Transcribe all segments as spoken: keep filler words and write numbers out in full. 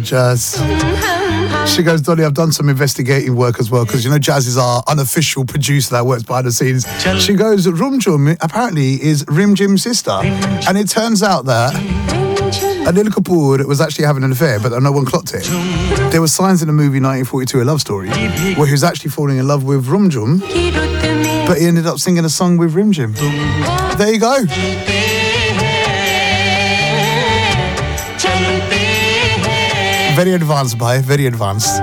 Jazz. She goes, Donny, I've done some investigating work as well, because you know Jazz is our unofficial producer that works behind the scenes. She goes, Rumjum apparently is Rim Jim's sister. And it turns out that Anil Kapoor was actually having an affair, but no one clocked it. There were signs in the movie nineteen forty-two, A Love Story, where he was actually falling in love with Rumjum, but he ended up singing a song with Rim Jim. There you go. Very advanced, bhai. Very advanced.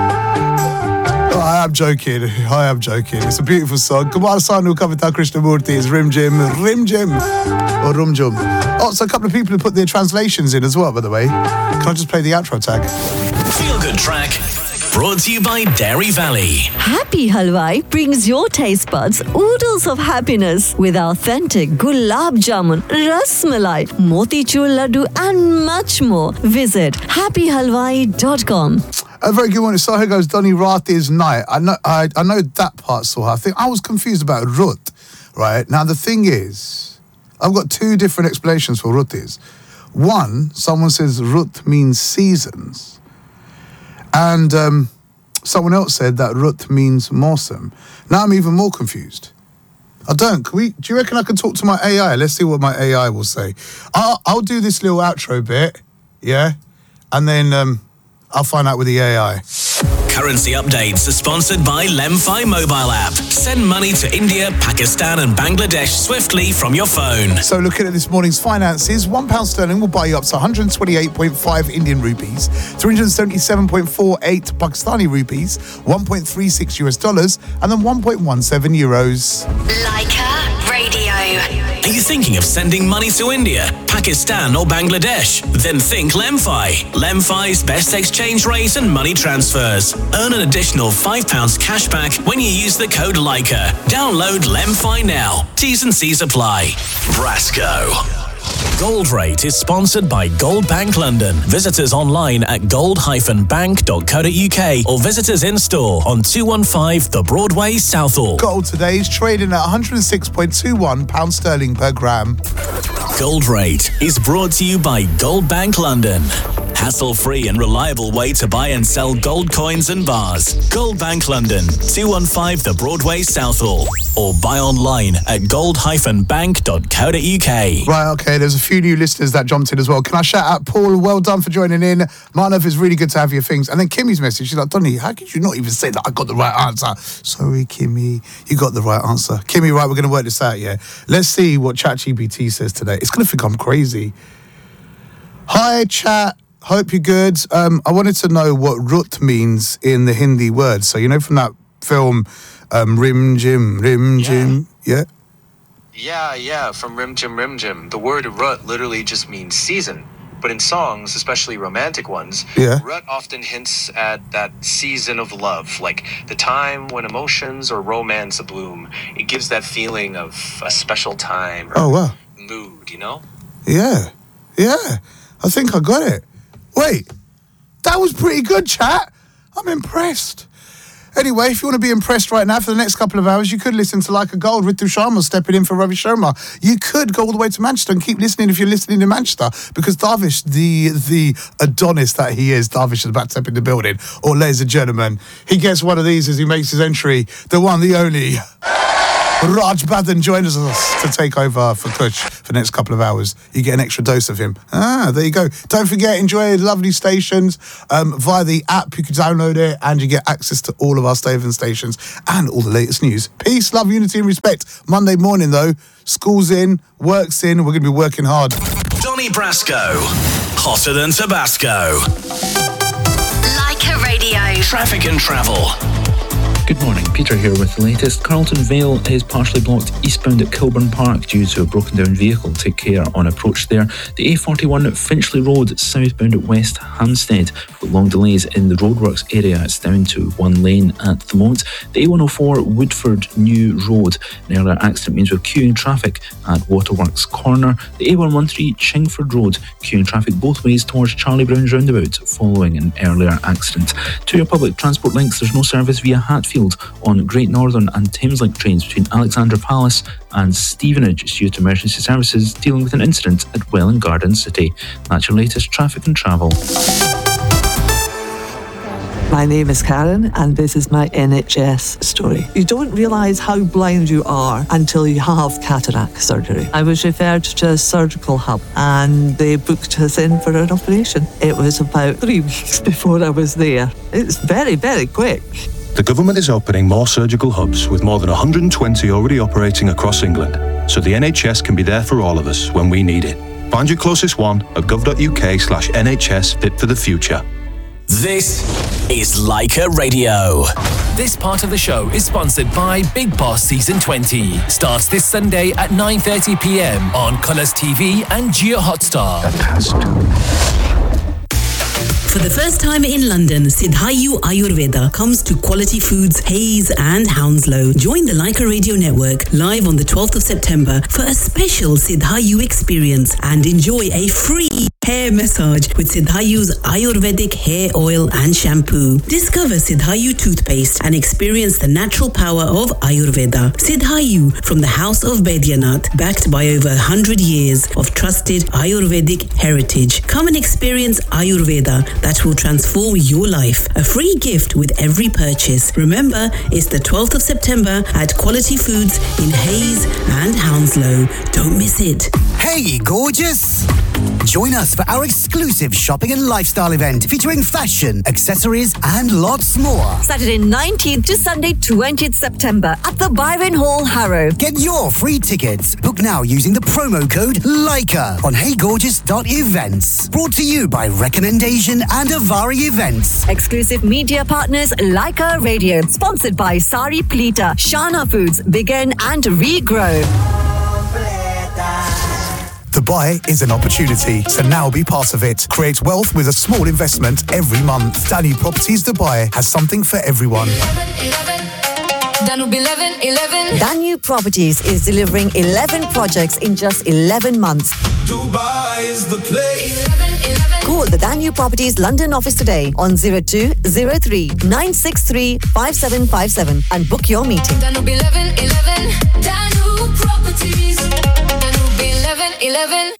Oh, I am joking. I am joking. It's a beautiful song. Kumar Sanu Kavita Krishnamurti is Rim Jim. Rim Jim. Or Rum Jum. Oh, so a couple of people who put their translations in as well, by the way. Can I just play the outro tag? Feel Good Track. Brought to you by Dairy Valley. Happy Halwai brings your taste buds oodles of happiness with authentic gulab jamun, ras malai, motichur laddu and much more. Visit happy halwai dot com. A very good one. Soha goes, Donny, Raat is night. I know, I, I know that part, Soha. I think I was confused about Rut, right? Now, the thing is, I've got two different explanations for Rut is. One, someone says Rut means seasons. And um, someone else said that Rut means Mawsum. Now I'm even more confused. I don't. Can we? Do you reckon I can talk to my A I? Let's see what my A I will say. I'll, I'll do this little outro bit, yeah? And then um, I'll find out with the A I. Currency updates are sponsored by Lemfi mobile app. Send money to India, Pakistan and Bangladesh swiftly from your phone. So looking at this morning's finances, one pound sterling will buy you up to one hundred twenty-eight point five Indian rupees, three hundred seventy-seven point four eight Pakistani rupees, one point three six U S dollars, and then one point one seven euros. Leica Radio. Are you thinking of sending money to India, Pakistan or Bangladesh? Then think Lemfi. Lemfi's best exchange rate and money transfers. Earn an additional five pounds cash back when you use the code Leica. Download Lemfi now. T's and C's apply. Brasco. Gold Rate is sponsored by Gold Bank London. Visit us online at gold dash bank dot co dot uk or visit us in store on two one five The Broadway, Southall. Gold today is trading at one hundred six point two one pounds sterling per gram. Gold Rate is brought to you by Gold Bank London. Hassle-free and reliable way to buy and sell gold coins and bars. Gold Bank London, two one five The Broadway, Southall. Or buy online at gold dash bank dot co dot uk. Right, okay, there's a few new listeners that jumped in as well. Can I shout out Paul? Well done for joining in. Marnov, it's really good to have your things. And then Kimmy's message, she's like, Donny, how could you not even say that I got the right answer? Sorry, Kimmy, you got the right answer. Kimmy, right, we're going to work this out, yeah? Let's see what ChatGPT says today. It's going to think I'm crazy. Hi, chat. Hope you're good. Um, I wanted to know what Rut means in the Hindi word. So, you know, from that film, um, Rim Jim, Rim Jim, yeah? Yeah, yeah, from Rim Jim, Rim Jim. The word Rut literally just means season. But in songs, especially romantic ones, yeah. Rut often hints at that season of love, like the time when emotions or romance bloom. It gives that feeling of a special time or oh, wow. mood, you know? Yeah, yeah. I think I got it. Wait, that was pretty good, chat. I'm impressed. Anyway, if you want to be impressed right now for the next couple of hours, you could listen to Like a Gold. Ritu Sharma stepping in for Ravi Sharma. You could go all the way to Manchester and keep listening if you're listening in Manchester, because Darvish, the the Adonis that he is, Darvish is about to step in the building. Or, ladies and gentlemen, he gets one of these as he makes his entry. The one, the only... Raj Badhan joins us to take over for Kush for the next couple of hours. You get an extra dose of him. Ah, there you go. Don't forget, enjoy lovely stations um, via the app. You can download it and you get access to all of our Staven stations and all the latest news. Peace, love, unity and respect. Monday morning, though, school's in, work's in. We're going to be working hard. Donny Brasco. Hotter than Tabasco. Leica Radio. Traffic and travel. Good morning, Peter here with the latest. Carlton Vale is partially blocked eastbound at Kilburn Park due to a broken down vehicle. Take care on approach there. The A forty-one at Finchley Road southbound at West Hampstead. With long delays in the roadworks area, it's down to one lane at the moment. The A one oh four Woodford New Road. An earlier accident means we're queuing traffic at Waterworks Corner. The A one thirteen Chingford Road, queuing traffic both ways towards Charlie Brown's roundabout following an earlier accident. To your public transport links, there's no service via Hatfield on Great Northern and Thameslink trains between Alexandra Palace and Stevenage. It's due to emergency services dealing with an incident at Welwyn Garden City. That's your latest traffic and travel. My name is Karen, and this is my N H S story. You don't realise how blind you are until you have cataract surgery. I was referred to a surgical hub, and they booked us in for an operation. It was about three weeks before I was there. It's very, very quick. The government is opening more surgical hubs with more than one hundred twenty already operating across England, so the N H S can be there for all of us when we need it. Find your closest one at gov.uk slash NHS Fit for the Future. This is Leica Radio. This part of the show is sponsored by Big Boss Season twenty. Starts this Sunday at nine thirty p.m. on Colours T V and Geo Hotstar. That has to... For the first time in London, Siddhayu Ayurveda comes to Quality Foods, Hayes and Hounslow. Join the Leica Radio Network live on the twelfth of September for a special Siddhayu experience and enjoy a free hair massage with Siddhayu's Ayurvedic hair oil and shampoo. Discover Siddhayu toothpaste and experience the natural power of Ayurveda. Siddhayu from the House of Baidyanath, backed by over one hundred years of trusted Ayurvedic heritage. Come and experience Ayurveda that will transform your life. A free gift with every purchase. Remember, it's the twelfth of September at Quality Foods in Hayes and Hounslow. Don't miss it. Hey, gorgeous! Join us for our exclusive shopping and lifestyle event featuring fashion, accessories and lots more. Saturday nineteenth to Sunday twentieth September at the Byron Hall, Harrow. Get your free tickets. Book now using the promo code LEICA on hey gorgeous dot events. Brought to you by Recommendation and Avari Events. Exclusive media partners Leica Radio. Sponsored by Sari Plita, Shana Foods, Begin and Regrow. Dubai is an opportunity, so now be part of it. Create wealth with a small investment every month. Danube Properties Dubai has something for everyone. Danube eleven eleven. Danube Properties is delivering eleven projects in just eleven months. Dubai is the place. Call the Danube Properties London office today on zero two zero three nine six three five seven five seven and book your meeting. Danube eleven eleven. Danube Properties. Danube eleven eleven.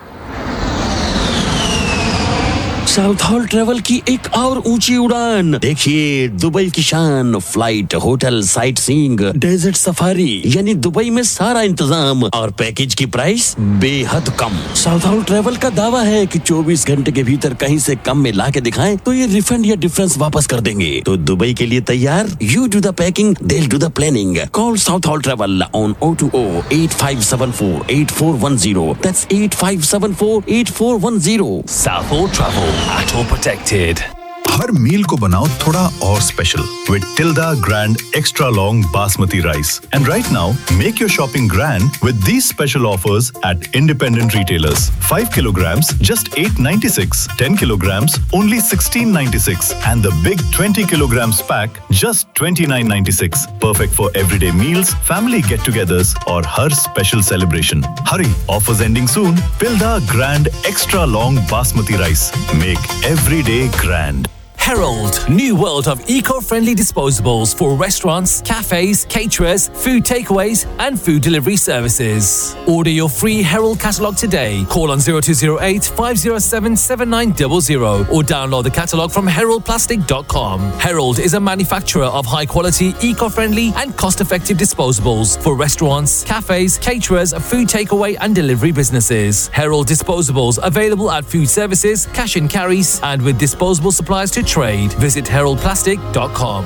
South hall travel की एक और ऊंची उड़ान। देखिए Dubai की शान, flight, hotel, sight seeing, desert safari, यानी Dubai में सारा इंतजाम और पैकेज की प्राइस बेहद कम। साउथ हॉल ट्रेवल का दावा है कि चौबीस घंटे के भीतर कहीं से कम में ला के दिखाएं तो ये रिफंड या डिफरेंस वापस कर देंगे। तो दुबई के लिए तैयार? You do the packing, they'll do the planning. Call South Hall Travel on zero two zero eight five seven four eight four one zero. That's eight five seven four eight four one zero. South Hall Travel. At all protected. हर मील को बनाओ थोड़ा और special with Tilda Grand Extra Long Basmati Rice. And right now, make your shopping grand with these special offers at independent retailers. five kilograms, just eight ninety-six. ten kilograms, only sixteen ninety-six. And the big twenty kilograms pack, just twenty-nine ninety-six. Perfect for everyday meals, family get-togethers, or her special celebration. Hurry, offers ending soon. Tilda Grand Extra Long Basmati Rice. Make every day grand. Herald, new world of eco-friendly disposables for restaurants, cafes, caterers, food takeaways and food delivery services. Order your free Herald catalogue today. Call on zero two zero eight five zero seven seven nine zero zero or download the catalogue from herald plastic dot com. Herald is a manufacturer of high-quality, eco-friendly and cost-effective disposables for restaurants, cafes, caterers, food takeaway and delivery businesses. Herald disposables available at food services, cash and carries and with disposable suppliers to trade. Visit herald plastic dot com.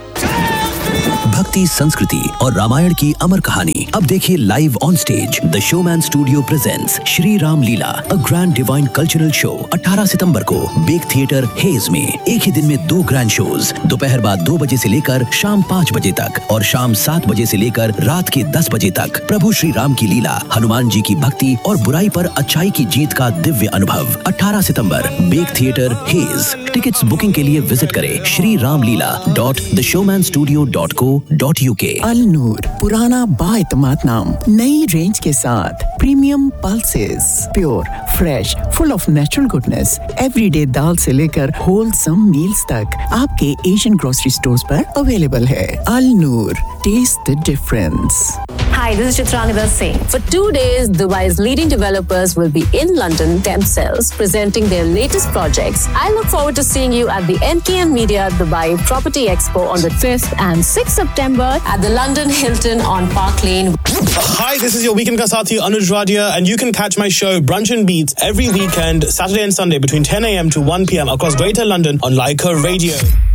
भक्ति, संस्कृति और रामायण की अमर कहानी अब देखिए live on stage. The showman studio presents Shri Ram Leela, a grand divine cultural show अठारह सितंबर को bake theatre hedge में। एक ही दिन में दो ग्रैंड शोज, दोपहर बाद दो बजे से लेकर शाम पाँच बजे तक और शाम सात बजे से लेकर रात के दस बजे तक। प्रभु श्री राम की लीला, हनुमान जी की भक्ति और बुराई पर अच्छाई की जीत का दिव्य अनुभव। अठारह सितंबर bake theatre hedge. Tickets booking के लिए विजिट करें श्री राम लीला dot the showman studio dot co dot UK. अल नूर, पुराना बाएतमाद नाम, नई रेंज के साथ premium pulses, pure, fresh, full of natural goodness. Everyday दाल से लेकर होलसम मील्स तक आपके एशियन ग्रोसरी स्टोर्स पर अवेलेबल है। अल नूर, test the difference. Hi, this is Chitranida Singh. For two days, Dubai's leading developers will be in London themselves, presenting their latest projects. I look forward to seeing you at the N K M Media Dubai Property Expo on the fifth and sixth of September at the London Hilton on Park Lane. Hi, this is your weekend ka sathi Anuj Radia, and you can catch my show Brunch and Beats every weekend, Saturday and Sunday between ten a.m. to one p.m. across Greater London on Leica Radio.